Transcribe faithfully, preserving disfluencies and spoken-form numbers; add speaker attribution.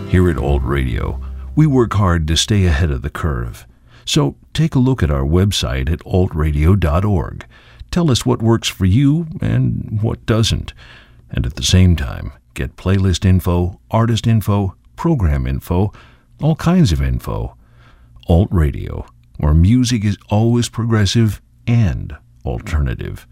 Speaker 1: Here at Alt Radio, we work hard to stay ahead of the curve. So take a look at our website at alt radio dot org. Tell us what works for you and what doesn't. And at the same time, get playlist info, artist info, program info, all kinds of info. Alt Radio, where music is always progressive and alternative.